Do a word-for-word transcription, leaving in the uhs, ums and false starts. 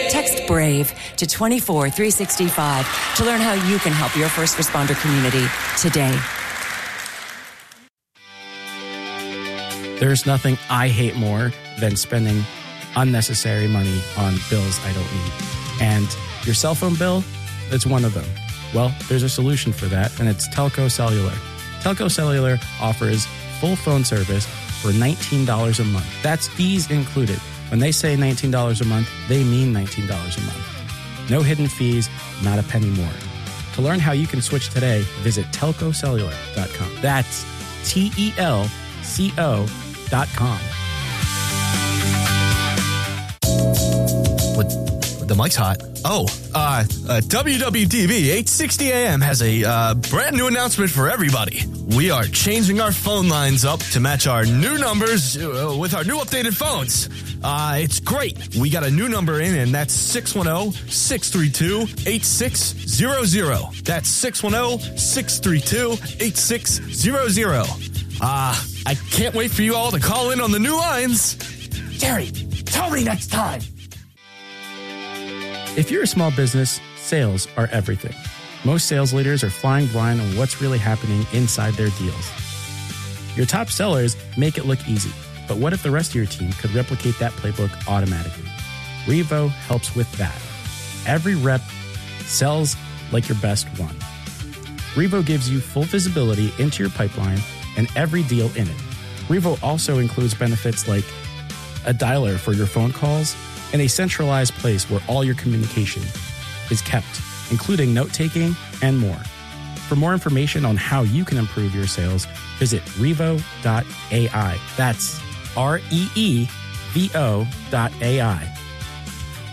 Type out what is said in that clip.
Text BRAVE to two four three six five to learn how you can help your first responder community today. There's nothing I hate more than spending unnecessary money on bills I don't need. And your cell phone bill, it's one of them. Well, there's a solution for that, and it's Telco Cellular. Telco Cellular offers full phone service for nineteen dollars a month. That's fees included. When they say nineteen dollars a month, they mean nineteen dollars a month. No hidden fees, not a penny more. To learn how you can switch today, visit telco cellular dot com. That's T E L C O dot com. What, the mic's hot. Oh, uh, uh, W W D B eight sixty A M has a uh, brand new announcement for everybody. We are changing our phone lines up to match our new numbers uh, with our new updated phones. Uh, it's great. We got a new number in, and that's six one zero, six three two, eight six zero zero. That's six one zero, six three two, eight six zero zero. Ah, uh, I can't wait for you all to call in on the new lines. Jerry, tell me next time. If you're a small business, sales are everything. Most sales leaders are flying blind on what's really happening inside their deals. Your top sellers make it look easy, but what if the rest of your team could replicate that playbook automatically? Revo helps with that. Every rep sells like your best one. Revo gives you full visibility into your pipeline and every deal in it. Revo also includes benefits like a dialer for your phone calls and a centralized place where all your communication is kept, including note-taking and more. For more information on how you can improve your sales, visit revo dot A I. That's R E E V O dot A I.